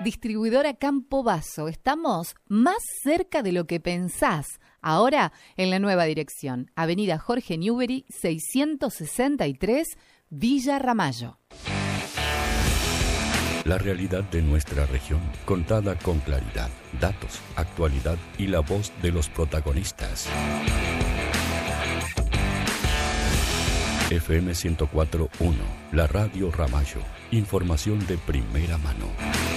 Distribuidora Campo Basso. Estamos más cerca de lo que pensás. Ahora en la nueva dirección. Avenida Jorge Newbery, 663, Villa Ramallo. La realidad de nuestra región, contada con claridad, datos, actualidad y la voz de los protagonistas. FM 104.1, la Radio Ramallo. Información de primera mano.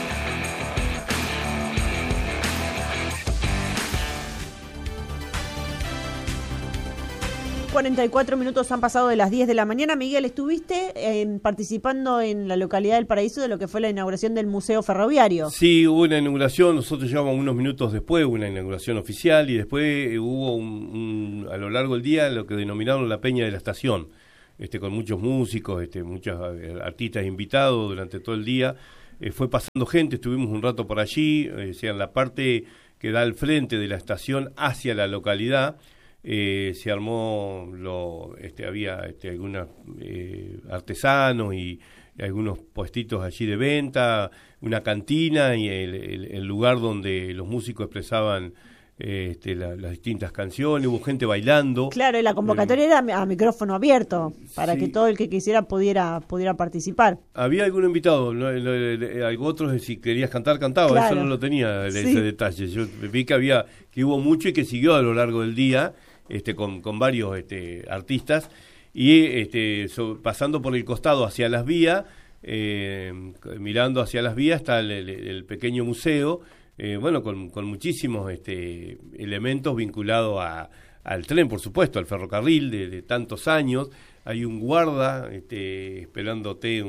...44 han pasado de las 10 de la mañana. Miguel, estuviste participando en la localidad del Paraíso de lo que fue la inauguración del Museo Ferroviario. Sí, hubo una inauguración, nosotros llegamos unos minutos después, una inauguración oficial, y después hubo a lo largo del día lo que denominaron la Peña de la Estación, con muchos músicos, muchos artistas invitados durante todo el día. Fue pasando gente, estuvimos un rato por allí, en la parte que da al frente de la estación hacia la localidad. Se armó había algunos artesanos y algunos puestitos allí de venta, una cantina y el lugar donde los músicos expresaban las distintas canciones, hubo gente bailando. Claro, y la convocatoria era a micrófono abierto, para que todo el que quisiera pudiera participar. Había algún invitado, otros si querías cantar, cantaba, claro. Eso no lo tenía ese detalle. Yo vi que hubo mucho y que siguió a lo largo del día, con varios artistas, y pasando por el costado hacia las vías, mirando hacia las vías está el pequeño museo, con muchísimos elementos vinculados al tren, por supuesto, al ferrocarril de tantos años. Hay un guarda esperándote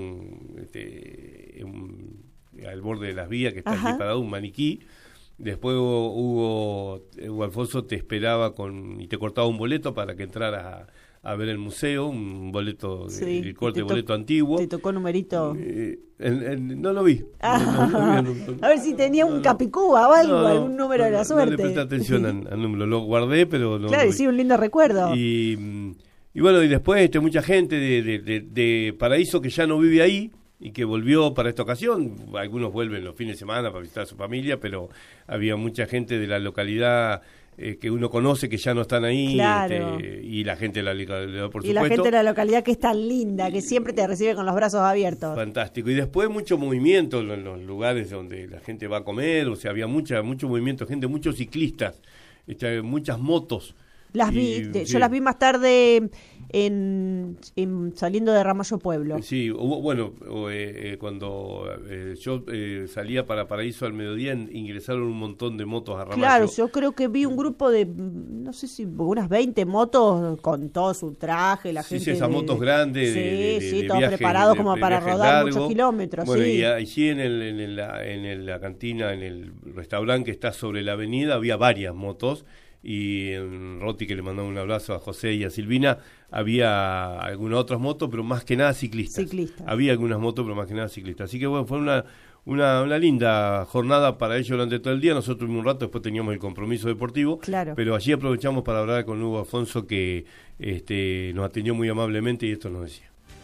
al borde de las vías, que está allí parado, un maniquí. Después Hugo Alfonso te esperaba y te cortaba un boleto para que entraras a ver el museo, un boleto, el corte de boleto antiguo. ¿Te tocó numerito? No lo vi. A ver si tenía un Capicúa o algo, algún número de la suerte. No le presté atención al número, lo guardé, pero no. Claro, sí, un lindo recuerdo. Y después mucha gente de Paraíso que ya no vive ahí y que volvió para esta ocasión. Algunos vuelven los fines de semana para visitar a su familia, pero había mucha gente de la localidad que uno conoce que ya no están ahí, claro. Y la gente de la localidad, por supuesto. Y la gente de la localidad que es tan linda, que siempre te recibe con los brazos abiertos. Fantástico. Y después mucho movimiento en los lugares donde la gente va a comer, había mucho movimiento de gente, muchos ciclistas, muchas motos. Yo las vi más tarde saliendo de Ramallo Pueblo. Sí, cuando yo salía para Paraíso al mediodía, ingresaron un montón de motos a Ramallo. Claro, yo creo que vi un grupo de, no sé si unas 20 motos con todo su traje, la gente. Sí, esas motos grandes. Sí, todos preparados como para rodar muchos kilómetros. Bueno, y allí en la cantina, en el restaurante que está sobre la avenida, había varias motos. Y en Roti, que le mandaba un abrazo a José y a Silvina, había algunas otras motos, pero más que nada ciclistas. Había algunas motos, pero más que nada ciclistas. Así que fue una linda jornada para ellos durante todo el día. Nosotros un rato, después teníamos el compromiso deportivo, claro. Pero allí aprovechamos para hablar con Hugo Alfonso, que nos atendió muy amablemente y esto nos decía.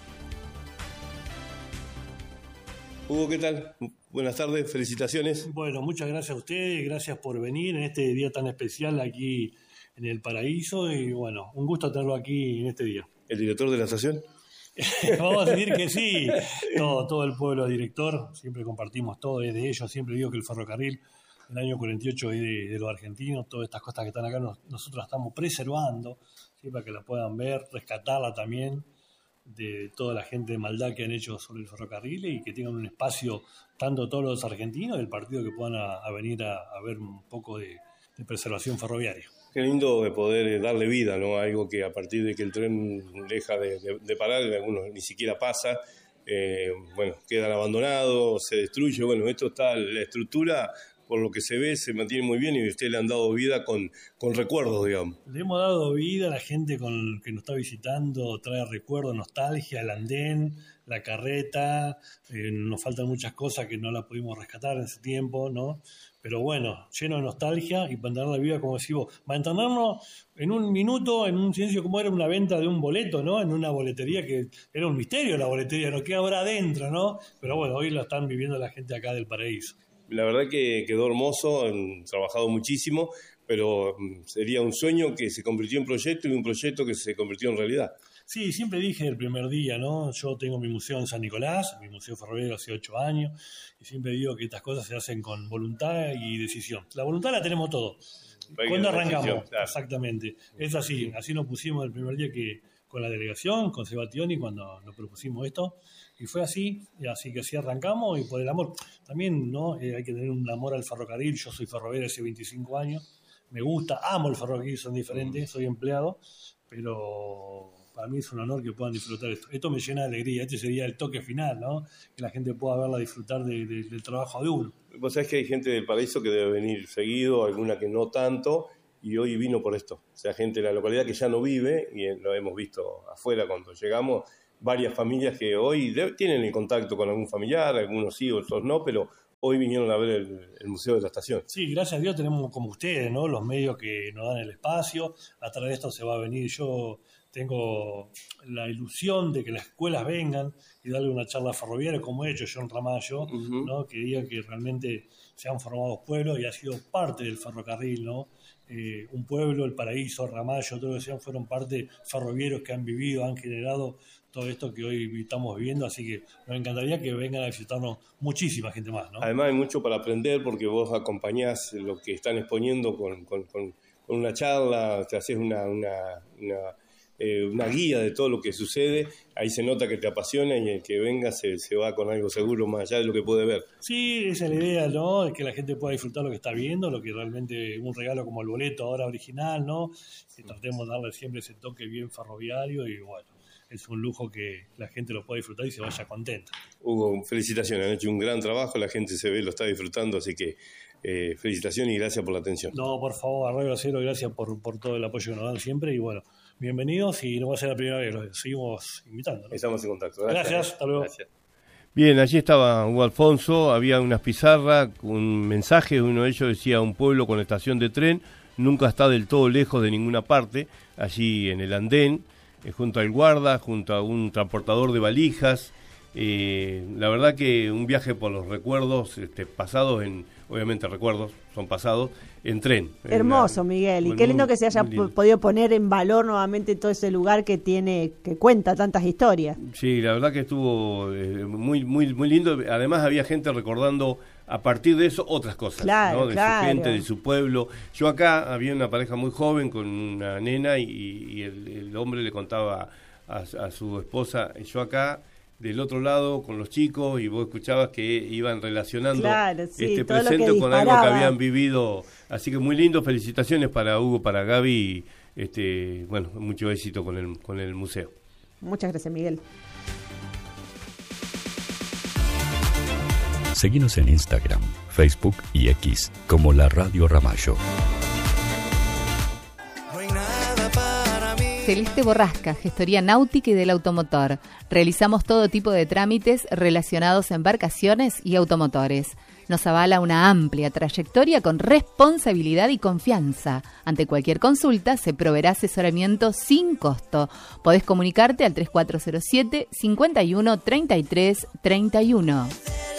Hugo, ¿qué tal? Buenas tardes, felicitaciones. Bueno, muchas gracias a ustedes, gracias por venir en este día tan especial aquí en el Paraíso y bueno, un gusto tenerlo aquí en este día. ¿El director de la estación? Vamos a decir que sí, todo el pueblo es director, siempre compartimos todo, es de ellos, siempre digo que el ferrocarril en el año 48 es de los argentinos, todas estas cosas que están acá nosotros las estamos preservando, ¿sí? Para que la puedan ver, rescatarla también, de toda la gente de maldad que han hecho sobre el ferrocarril y que tengan un espacio, tanto todos los argentinos del partido, que puedan venir a ver un poco de preservación ferroviaria. Qué lindo de poder darle vida, ¿no? Algo que a partir de que el tren deja de parar, algunos ni siquiera pasa, quedan abandonados, se destruye. Bueno, esto está, la estructura, por lo que se ve, se mantiene muy bien y ustedes le han dado vida con recuerdos, digamos. Le hemos dado vida a la gente que nos está visitando, trae recuerdos, nostalgia, el andén, la carreta, nos faltan muchas cosas que no las pudimos rescatar en ese tiempo, ¿no? Pero bueno, lleno de nostalgia y mantener la vida, como decís vos, mantenernos en un minuto, en un silencio, como era una venta de un boleto, ¿no? En una boletería que era un misterio la boletería, ¿no? ¿Qué habrá adentro, no? Pero bueno, hoy lo están viviendo la gente acá del Paraíso. La verdad que quedó hermoso, han trabajado muchísimo, pero sería un sueño que se convirtió en proyecto y un proyecto que se convirtió en realidad. Sí, siempre dije el primer día, ¿no? Yo tengo mi museo en San Nicolás, mi museo ferroviario hace 8 años, y siempre digo que estas cosas se hacen con voluntad y decisión. La voluntad la tenemos todos. ¿Cuándo arrancamos? Claro. Exactamente. Es así nos pusimos el primer día que con la delegación, con Sebationi, cuando nos propusimos esto, y fue así, y así que así arrancamos, y por el amor. También, ¿no? Hay que tener un amor al ferrocarril. Yo soy ferroviario hace 25 años, me gusta, amo el ferrocarril, son diferentes, soy empleado, pero para mí es un honor que puedan disfrutar esto. Esto me llena de alegría, este sería el toque final, ¿no? Que la gente pueda verla, disfrutar del trabajo de uno. Vos sabés que hay gente del Paraíso que debe venir seguido, alguna que no tanto, y hoy vino por esto. O sea, gente de la localidad que ya no vive, y lo hemos visto afuera cuando llegamos, varias familias que hoy tienen el contacto con algún familiar, algunos sí, otros no, pero hoy vinieron a ver el Museo de la Estación. Sí, gracias a Dios tenemos como ustedes, ¿no? Los medios que nos dan el espacio. A través de esto se va a venir. Yo tengo la ilusión de que las escuelas vengan y darle una charla ferroviaria como he hecho yo en Ramallo, ¿no? Que diga que realmente se han formado pueblos y ha sido parte del ferrocarril, ¿no? Un pueblo, el Paraíso, Ramallo, todo lo que sean, fueron parte ferroviarios que han vivido, han generado todo esto que hoy estamos viviendo, así que nos encantaría que vengan a visitarnos muchísima gente más, ¿no? Además hay mucho para aprender porque vos acompañás lo que están exponiendo con una charla, te haces una guía de todo lo que sucede, ahí se nota que te apasiona y el que venga se va con algo seguro más allá de lo que puede ver. Sí, esa es la idea, ¿no? Es que la gente pueda disfrutar lo que está viendo, lo que realmente un regalo como el boleto ahora original, ¿no? Que tratemos de darle siempre ese toque bien ferroviario y bueno, es un lujo que la gente lo pueda disfrutar y se vaya contenta. Hugo, felicitaciones, han hecho un gran trabajo, la gente se ve, lo está disfrutando, así que felicitaciones y gracias por la atención. No, por favor, Radio Acero, gracias por todo el apoyo que nos dan siempre y bueno, bienvenidos y no va a ser la primera vez, los seguimos invitando, ¿no? Estamos en contacto. Gracias, hasta luego. Gracias. Bien, allí estaba Hugo Alfonso, había unas pizarras, un mensaje, uno de ellos decía: un pueblo con estación de tren nunca está del todo lejos de ninguna parte, allí en el andén, junto al guarda, junto a un transportador de valijas. La verdad que un viaje por los recuerdos pasados, obviamente recuerdos son pasados, en tren. Hermoso, Miguel, y qué lindo que se haya podido poner en valor nuevamente todo ese lugar que cuenta tantas historias. Sí, la verdad que estuvo muy, muy, muy lindo. Además había gente recordando a partir de eso otras cosas, claro, ¿no? De su gente, de su pueblo. Yo acá había una pareja muy joven con una nena y el hombre le contaba a su esposa: yo acá del otro lado con los chicos, y vos escuchabas que iban relacionando este presente con algo que habían vivido. Así que muy lindo, felicitaciones para Hugo, para Gaby, bueno, mucho éxito con el museo. Muchas gracias, Miguel. Seguinos en Instagram, Facebook y X como La Radio Ramallo. Celeste Borrasca, Gestoría Náutica y del Automotor. Realizamos todo tipo de trámites relacionados a embarcaciones y automotores. Nos avala una amplia trayectoria con responsabilidad y confianza. Ante cualquier consulta se proveerá asesoramiento sin costo. Podés comunicarte al 3407 51 33 31.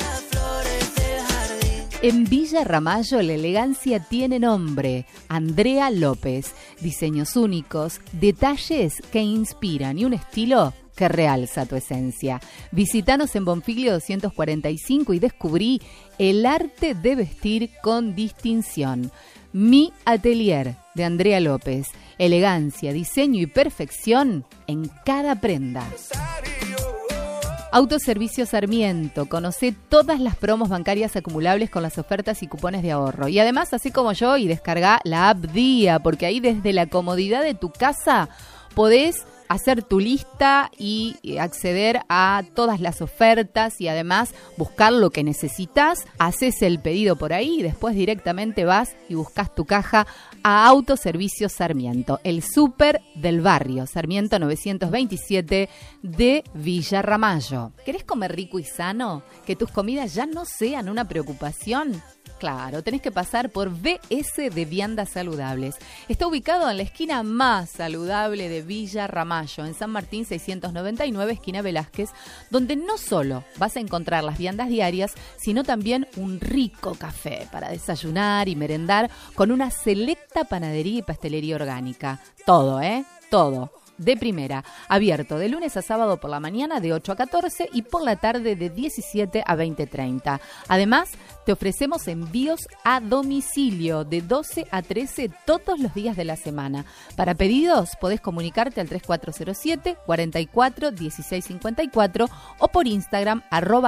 En Villa Ramallo la elegancia tiene nombre: Andrea López. Diseños únicos, detalles que inspiran y un estilo que realza tu esencia. Visítanos en Bonfiglio 245 y descubrí el arte de vestir con distinción. Mi Atelier de Andrea López. Elegancia, diseño y perfección en cada prenda. Autoservicio Sarmiento. Conocé todas las promos bancarias acumulables con las ofertas y cupones de ahorro. Y además, así como yo, y descarga la app Día, porque ahí desde la comodidad de tu casa podés hacer tu lista y acceder a todas las ofertas y además buscar lo que necesitas. Haces el pedido por ahí y después directamente vas y buscas tu caja a Autoservicio Sarmiento, el súper del barrio, Sarmiento 927 de Villa Ramallo. ¿Querés comer rico y sano? ¿Que tus comidas ya no sean una preocupación? Claro, tenés que pasar por BS de Viandas Saludables. Está ubicado en la esquina más saludable de Villa Ramallo, en San Martín 699, esquina Velázquez, donde no solo vas a encontrar las viandas diarias, sino también un rico café para desayunar y merendar con una selecta panadería y pastelería orgánica. Todo, todo. De primera, abierto de lunes a sábado por la mañana de 8 a 14 y por la tarde de 17 a 20:30. Además, te ofrecemos envíos a domicilio de 12 a 13 todos los días de la semana. Para pedidos, podés comunicarte al 3407 44 16 54 o por Instagram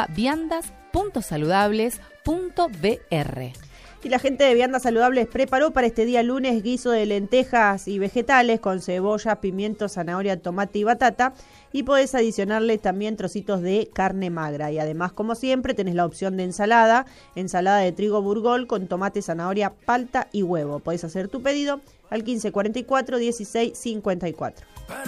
@viandas.saludables.br. Y la gente de Viandas Saludables preparó para este día lunes guiso de lentejas y vegetales con cebolla, pimiento, zanahoria, tomate y batata. Y podés adicionarle también trocitos de carne magra. Y además, como siempre, tenés la opción de ensalada de trigo burgol con tomate, zanahoria, palta y huevo. Podés hacer tu pedido al 1544 16 54.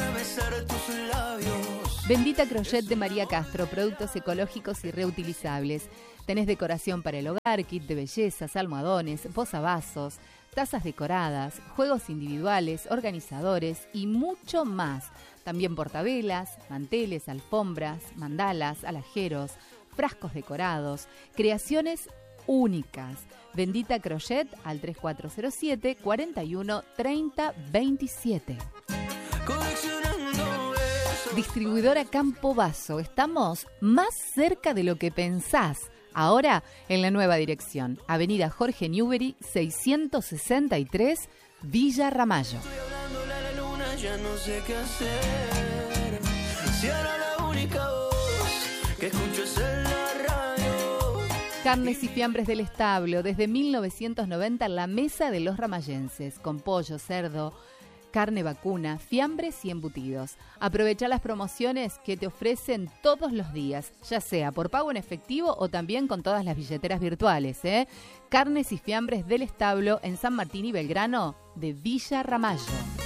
Bendita Crochet de María Castro, productos ecológicos y reutilizables. Tenés decoración para el hogar, kit de bellezas, almohadones, posavasos, tazas decoradas, juegos individuales, organizadores y mucho más. También portavelas, manteles, alfombras, mandalas, alajeros, frascos decorados, creaciones únicas. Bendita Crochet al 3407 41 30 27. Distribuidora Campo Basso. Estamos más cerca de lo que pensás. Ahora en la nueva dirección. Avenida Jorge Newbery 663, Villa Ramallo. Estoy hablándole a la luna, ya no sé qué hacer. Si ahora la única voz que escucho es en la radio. Carnes y fiambres del establo. Desde 1990 la mesa de los ramallenses. Con pollo, cerdo, carne vacuna, fiambres y embutidos. Aprovecha las promociones que te ofrecen todos los días, ya sea por pago en efectivo o también con todas las billeteras virtuales. Carnes y fiambres del establo en San Martín y Belgrano de Villa Ramallo.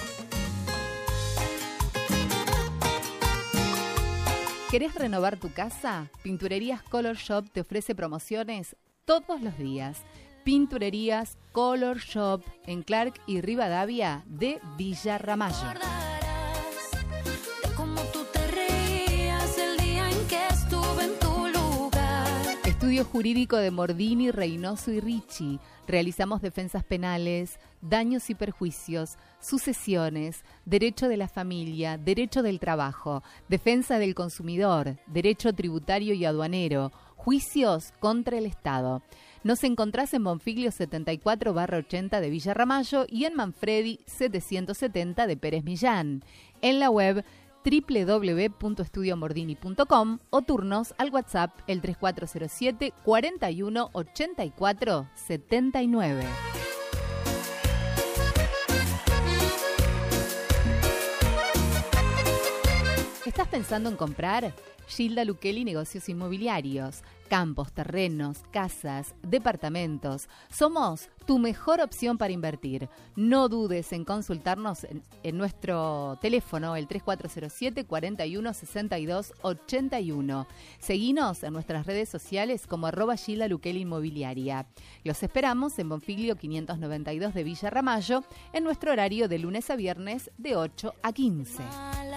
¿Querés renovar tu casa? Pinturerías Color Shop te ofrece promociones todos los días. Pinturerías Color Shop en Clark y Rivadavia de Villa Ramallo. Estudio Jurídico de Mordini, Reynoso y Ricci. Realizamos defensas penales, daños y perjuicios, sucesiones, derecho de la familia, derecho del trabajo, defensa del consumidor, derecho tributario y aduanero, juicios contra el Estado. Nos encontrás en Bonfiglio 74/80 de Villa Ramallo y en Manfredi 770 de Pérez Millán. En la web www.estudiomordini.com o turnos al WhatsApp el 3407 41 84 79. ¿Estás pensando en comprar? Gilda Luquelli Negocios Inmobiliarios. Campos, terrenos, casas, departamentos. Somos tu mejor opción para invertir. No dudes en consultarnos en nuestro teléfono, el 3407 41 62 81. Seguinos en nuestras redes sociales como @Gilda Luquelli Inmobiliaria. Los esperamos en Bonfiglio 592 de Villa Ramallo en nuestro horario de lunes a viernes de 8 a 15.